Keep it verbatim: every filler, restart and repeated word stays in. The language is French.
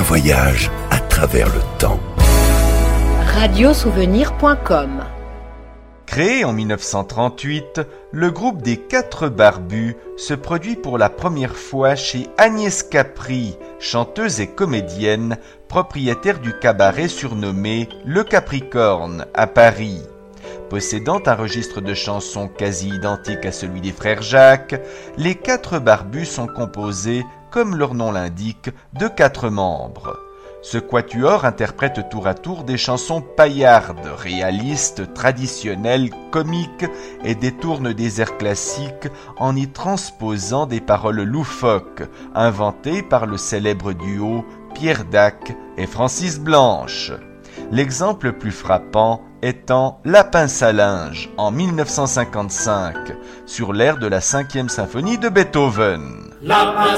voyage à travers le temps. radiosouvenir point com. Créé en mille neuf cent trente-huit, le groupe des Quatre Barbus se produit pour la première fois chez Agnès Capri, chanteuse et comédienne, propriétaire du cabaret surnommé Le Capricorne à Paris. Possédant un registre de chansons quasi identique à celui des frères Jacques, les Quatre Barbus sont composés, comme leur nom l'indique, de quatre membres. Ce quatuor interprète tour à tour des chansons paillardes, réalistes, traditionnelles, comiques et détourne des airs classiques en y transposant des paroles loufoques, inventées par le célèbre duo Pierre Dac et Francis Blanche. L'exemple le plus frappant étant La Pince à linge en mille neuf cent cinquante-cinq, sur l'air de la cinquième symphonie de Beethoven. La